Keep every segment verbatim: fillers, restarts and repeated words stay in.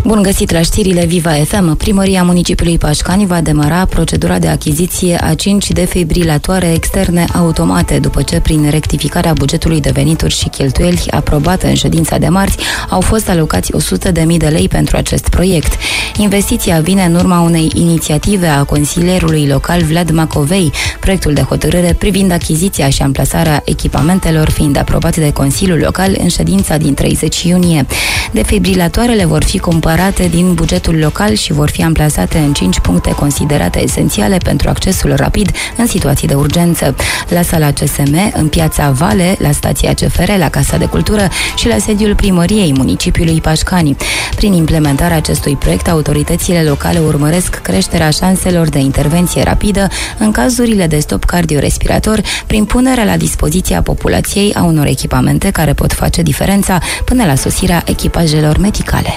Bun găsit la știrile Viva F M. Primăria municipiului Pașcani va demara procedura de achiziție a cinci defibrilatoare externe automate, după ce, prin rectificarea bugetului de venituri și cheltuieli aprobată în ședința de marți, au fost alocați o sută de mii de lei pentru acest proiect. Investiția vine în urma unei inițiative a consilierului local Vlad Macovei, proiectul de hotărâre privind achiziția și amplasarea echipamentelor fiind aprobat de Consiliul Local în ședința din treizeci iunie. Defibrilatoarele vor fi cumpărate din bugetul local și vor fi amplasate în cinci puncte considerate esențiale pentru accesul rapid în situații de urgență: la sala C S M, în piața Vale, la stația C F R, la Casa de Cultură și la sediul primăriei municipiului Pașcani. Prin implementarea acestui proiect, autoritățile locale urmăresc creșterea șanselor de intervenție rapidă în cazurile de stop cardiorespirator, prin punerea la dispoziția populației a unor echipamente care pot face diferența până la sosirea echipajelor medicale.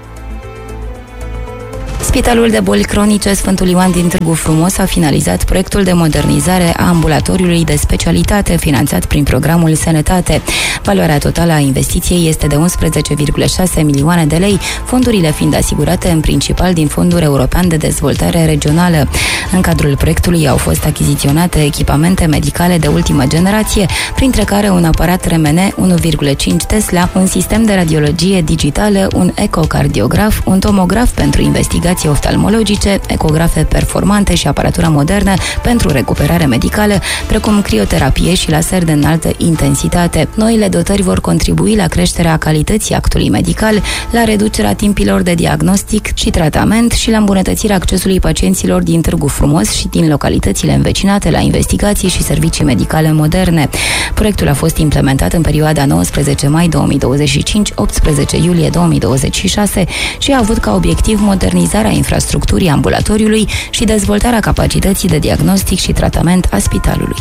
Spitalul de boli cronice Sfântul Ioan din Târgu Frumos a finalizat proiectul de modernizare a ambulatoriului de specialitate finanțat prin programul Sănătate. Valoarea totală a investiției este de unsprezece virgulă șase milioane de lei, fondurile fiind asigurate în principal din Fondul European de Dezvoltare Regională. În cadrul proiectului au fost achiziționate echipamente medicale de ultimă generație, printre care un aparat R M N unu virgulă cinci Tesla, un sistem de radiologie digitală, un ecocardiograf, un tomograf pentru investigații oftalmologice, ecografe performante și aparatură modernă pentru recuperare medicală, precum crioterapie și laser de înaltă intensitate. Noile dotări vor contribui la creșterea calității actului medical, la reducerea timpilor de diagnostic și tratament și la îmbunătățirea accesului pacienților din Târgu Frumos și din localitățile învecinate la investigații și servicii medicale moderne. Proiectul a fost implementat în perioada nouăsprezece mai două mii douăzeci și cinci - optsprezece iulie două mii douăzeci și șase și a avut ca obiectiv modernizarea infrastructurii ambulatoriului și dezvoltarea capacității de diagnostic și tratament a spitalului.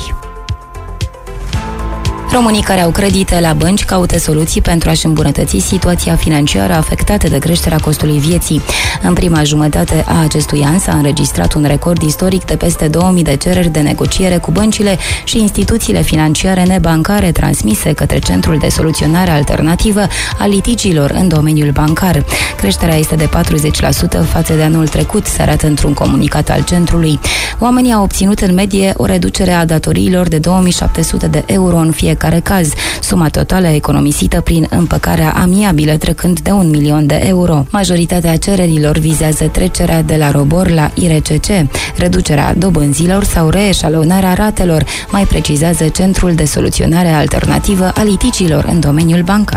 Românii care au credite la bănci caută soluții pentru a-și îmbunătăți situația financiară afectată de creșterea costului vieții. În prima jumătate a acestui an s-a înregistrat un record istoric de peste două mii de cereri de negociere cu băncile și instituțiile financiare nebancare transmise către Centrul de Soluționare Alternativă a litigiilor în domeniul bancar. Creșterea este de patruzeci la sută față de anul trecut, se arată într-un comunicat al centrului. Oamenii au obținut în medie o reducere a datoriilor de două mii șapte sute de euro în fiecare care caz, suma totală economisită prin împăcarea amiabilă trecând de un milion de euro. Majoritatea cererilor vizează trecerea de la ROBOR la I R C C, reducerea dobânzilor sau reeșalonarea ratelor, mai precizează Centrul de Soluționare Alternativă a litigiilor în domeniul bancar.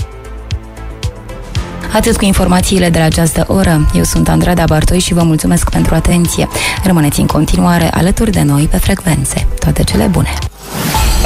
Atât cu informațiile de la această oră. Eu sunt Andrada Bartoi și vă mulțumesc pentru atenție. Rămâneți în continuare alături de noi pe frecvențe. Toate cele bune!